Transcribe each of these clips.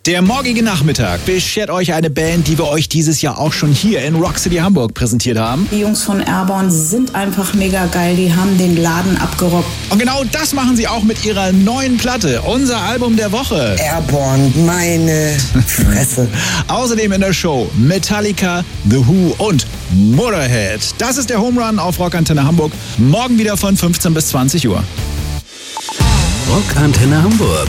Der morgige Nachmittag beschert euch eine Band, die wir euch dieses Jahr auch schon hier in Rock City Hamburg präsentiert haben. Die Jungs von Airborne sind einfach mega geil, die haben den Laden abgerockt. Und genau das machen sie auch mit ihrer neuen Platte, unser Album der Woche. Airborne, meine Fresse. Außerdem in der Show Metallica, The Who und Motorhead. Das ist der Home Run auf Rockantenne Hamburg. Morgen wieder von 15 bis 20 Uhr. Rockantenne Hamburg.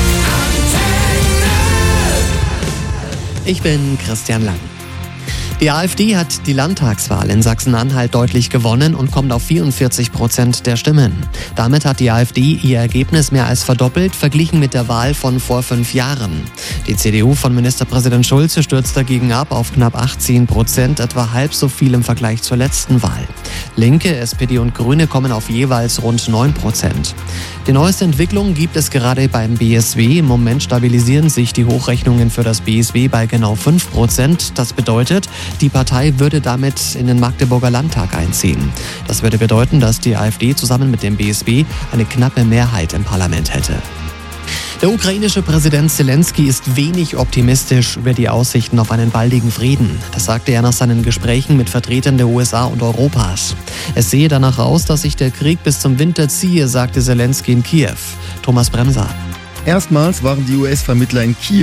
Ich bin Christian Lang. Die AfD hat die Landtagswahl in Sachsen-Anhalt deutlich gewonnen und kommt auf 44% der Stimmen. Damit hat die AfD ihr Ergebnis mehr als verdoppelt, verglichen mit der Wahl von vor 5 Jahren. Die CDU von Ministerpräsident Schulze stürzt dagegen ab auf knapp 18%, etwa halb so viel im Vergleich zur letzten Wahl. Linke, SPD und Grüne kommen auf jeweils rund 9%. Die neueste Entwicklung gibt es gerade beim BSW. Im Moment stabilisieren sich die Hochrechnungen für das BSW bei genau 5%. Das bedeutet, die Partei würde damit in den Magdeburger Landtag einziehen. Das würde bedeuten, dass die AfD zusammen mit dem BSW eine knappe Mehrheit im Parlament hätte. Der ukrainische Präsident Zelensky ist wenig optimistisch über die Aussichten auf einen baldigen Frieden. Das sagte er nach seinen Gesprächen mit Vertretern der USA und Europas. Es sehe danach aus, dass sich der Krieg bis zum Winter ziehe, sagte Zelensky in Kiew. Thomas Bremser. Erstmals waren die US-Vermittler in Kiew